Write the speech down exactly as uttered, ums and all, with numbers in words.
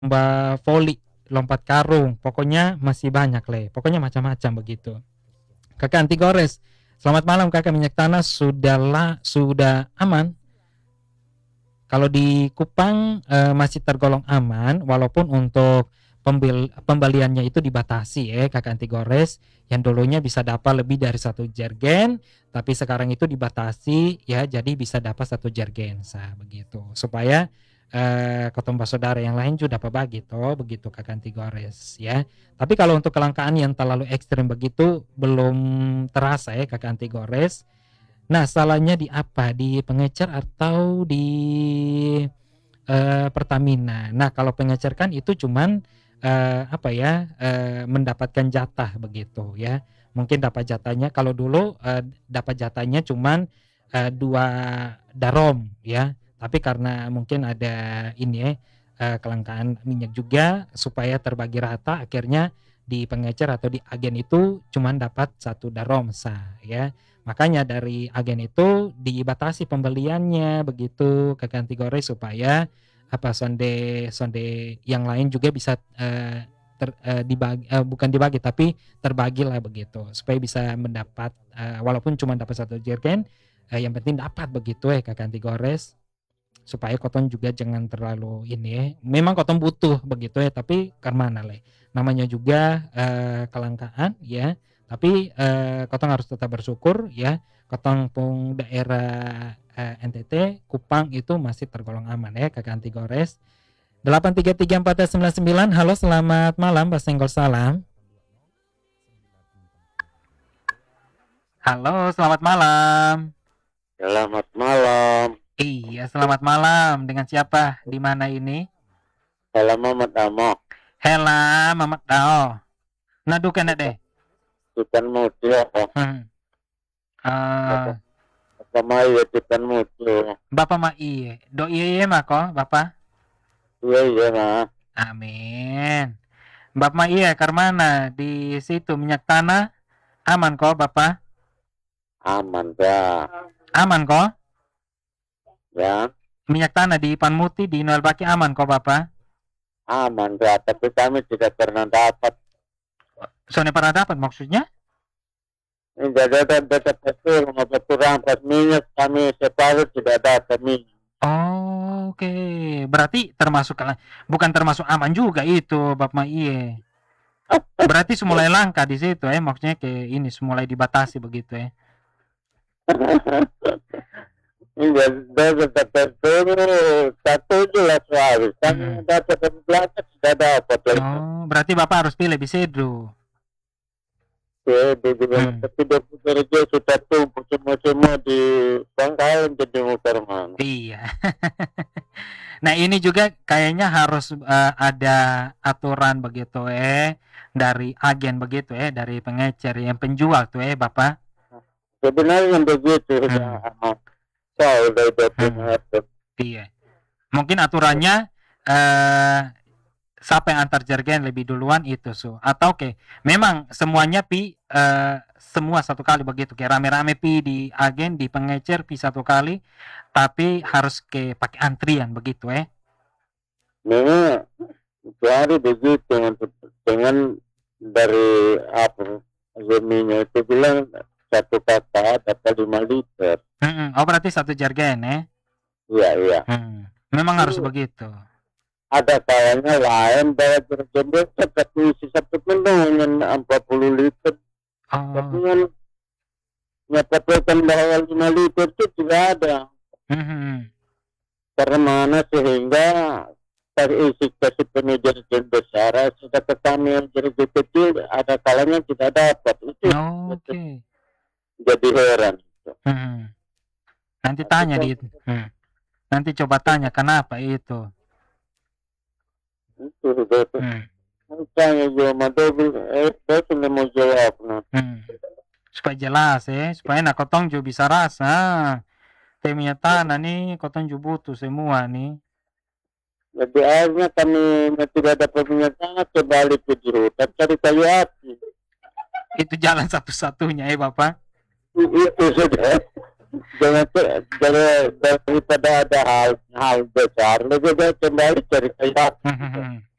lomba voli, lompat karung, pokoknya masih banyak le, pokoknya macam-macam begitu. Kakak anti gores, selamat malam kakak, minyak tanah sudah lah, sudah aman. Kalau di Kupang eh, masih tergolong aman, walaupun untuk pembil, pembeliannya itu dibatasi ya kakak anti gores. Yang dulunya bisa dapat lebih dari satu jergen, tapi sekarang itu dibatasi ya, jadi bisa dapat satu jergen, sah begitu. Supaya eh, ketemu saudara yang lain juga dapat bagi toh, begitu kakak anti gores ya. Tapi kalau untuk kelangkaan yang terlalu ekstrim begitu belum terasa ya kakak anti gores. Nah, salahnya di apa? Di pengecer atau di eh, Pertamina. Nah, kalau pengecer kan itu cuman eh, apa ya? eh, mendapatkan jatah begitu ya. Mungkin dapat jatahnya kalau dulu eh, dapat jatahnya cuman eh, dua darom ya. Tapi karena mungkin ada ini ya eh, kelangkaan minyak juga supaya terbagi rata akhirnya di pengecer atau di agen itu cuman dapat satu darom sah ya. Makanya dari agen itu dibatasi pembeliannya begitu ke ganti goreng supaya apa sonde sonde yang lain juga bisa eh, ter, eh, dibagi eh, bukan dibagi tapi terbagi lah begitu supaya bisa mendapat eh, walaupun cuma dapat satu jerigen eh, yang penting dapat begitu ya ke ganti gores supaya koton juga jangan terlalu ini ya. Memang koton butuh begitu ya, tapi kan mana le. Namanya juga eh, kelangkaan ya. Tapi eh, koton harus tetap bersyukur ya. Koton pun daerah eh, N T T, Kupang itu masih tergolong aman ya, Kakak Anti Gores. delapan tiga tiga empat sembilan sembilan. Halo, selamat malam, Pak Senggol Salam. Halo, selamat malam. Selamat malam. Iya, selamat malam. Dengan siapa? Di mana ini? Salam Muhammad Amo. Hela, Mamak Dao. Nadu kena deh. Titan mutu ako. Hmm. Uh, Kamay titan mutu. Bapak ma iye. Do iye mah ko, Bapak? Iya iya na. Amin. Bapak ma iye karmana di situ minyak tanah aman ko, Bapak? Aman ka. Aman ko? Ya. Minyak tanah di Panmuti di Noel Baki aman ko, Bapak? Aman ka. Tapi kami tidak pernah dapat. Soalnya pernah dapat maksudnya? Tidak dapat dapat betul. Kurang pas minyak kami separuh tidak dapat minyak. Oh, oke. Okay. Berarti termasuk bukan termasuk aman juga itu, Bapak ma iye. Berarti semulai langka di situ ya, eh? Maksudnya kayak ini semulai dibatasi begitu ya. Iya, dapat betul satu jelas habis. Kami dapat belakang tidak dapat. Oh, berarti Bapak harus pilih bisedu. Ya, di hmm. Tapi dokter kerja sudah tumpuk semua-semua di Bangkalan jadi muter mana. Iya. Nah ini juga kayaknya harus uh, ada aturan begitu eh dari agen begitu eh dari pengecer yang penjual tuh eh Bapak. Sebenarnya begitu. Hmm. Tahu dari hmm. Iya. Mungkin aturannya uh, siapa yang antar jergen lebih duluan itu su atau oke okay. Memang semuanya pi uh, semua satu kali begitu kayak rame-rame pi di agen di pengecer pi satu kali tapi harus ke pakai antrian begitu eh memang jadi begitu dengan dari apa zeminya itu bilang satu kata dapat lima liter. Hmm, oh berarti satu jergen eh iya iya hmm. Memang harus hmm. begitu. Ada kalanya lain bayar berjember tapi isi satu kilo hanya empat puluh liter. Oh. Tapi yang nyatakan bahwa lima liter itu tidak ada. Mm-hmm. Karena mana sehingga terisi kasih penuh jergen besar, sedangkan kami yang jergen kecil ada kalanya tidak dapat. Itu oh, oke. Okay. Jadi heran. Mm-hmm. Nanti tanya di itu. Hmm. Nanti coba tanya kenapa itu. Itu betul. Hmm. Tanya juga double eh betul mau jawab nah. Hmm. Supaya jelas ya, eh. Supaya nak kotong juga bisa rasa. Temnya tanah nih kotong juga butuh semua nih. Jadi akhirnya kami tidak ada minyak tanah kembali ke hutan cari kayu api. Itu jalan satu-satunya ya Bapak. Itu sudah. jangan ce- dari daripada ada hal hal besar lebih baik kembali cari kayak Hmm, hmm, hmm.